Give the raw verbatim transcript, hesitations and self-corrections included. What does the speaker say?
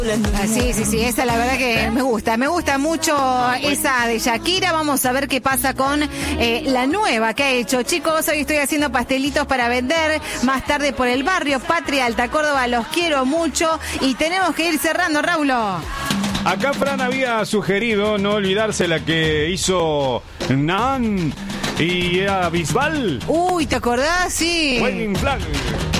Ah, sí, sí, sí, esa la verdad que me gusta, me gusta mucho esa de Shakira. Vamos a ver qué pasa con eh, la nueva que ha hecho. Chicos, hoy estoy haciendo pastelitos para vender, más tarde por el barrio Patria, Alta Córdoba, los quiero mucho y tenemos que ir cerrando, Raulo. Acá Fran había sugerido no olvidarse la que hizo Nan y era Bisbal. Uy, ¿te acordás? Sí. Wedding Flag.